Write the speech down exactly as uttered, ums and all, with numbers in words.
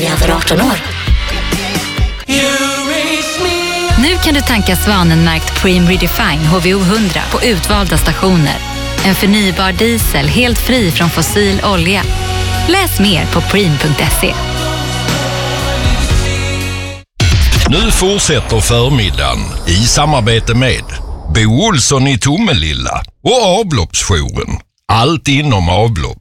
Över arton år. Nu kan du tanka Svanenmärkt Preem Redefine H V O hundra på utvalda stationer. En förnybar diesel helt fri från fossil olja. Läs mer på preem punkt se. Nu fortsätter förmiddagen i samarbete med Bo Olsson i Tomelilla och avloppsjouren. Allt inom avlopp.